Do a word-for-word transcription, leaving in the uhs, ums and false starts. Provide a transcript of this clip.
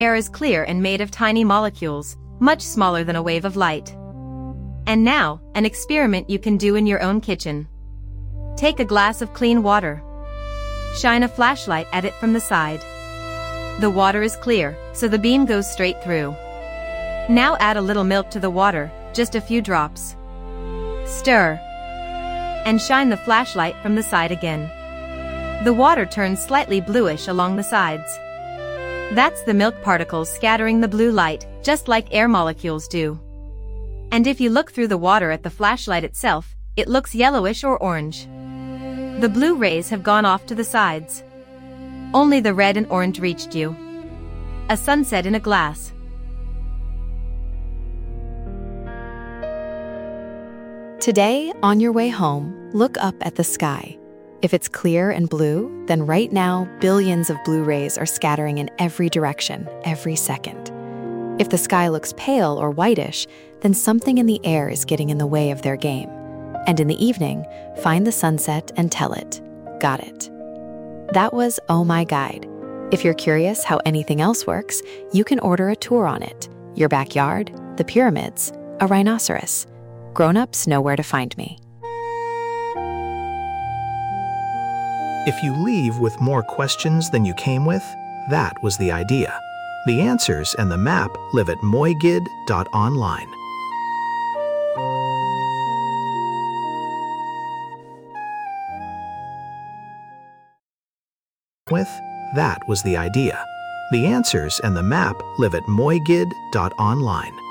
Air is clear and made of tiny molecules, much smaller than a wave of light. And now, an experiment you can do in your own kitchen. Take a glass of clean water. Shine a flashlight at it from the side. The water is clear, so the beam goes straight through. Now add a little milk to the water, just a few drops. Stir. And shine the flashlight from the side again. The water turns slightly bluish along the sides. That's the milk particles scattering the blue light, just like air molecules do. And if you look through the water at the flashlight itself, it looks yellowish or orange. The blue rays have gone off to the sides. Only the red and orange reached you. A sunset in a glass. Today, on your way home, look up at the sky. If it's clear and blue, then right now, billions of blue rays are scattering in every direction, every second. If the sky looks pale or whitish, then something in the air is getting in the way of their game. And in the evening, find the sunset and tell it, got it. That was Oh My Guide. If you're curious how anything else works, you can order a tour on it. Your backyard, the pyramids, a rhinoceros. Grown-ups know where to find me. If you leave with more questions than you came with, that was the idea. The answers and the map live at moigid dot online. With that was the idea. The answers and the map live at moigid dot online.